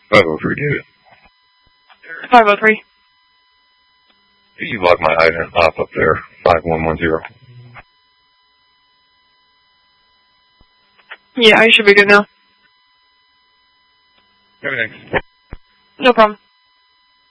503, David. 503. You log my hydrant off up there, 5110. Yeah, I should be good now. Okay, thanks. No problem.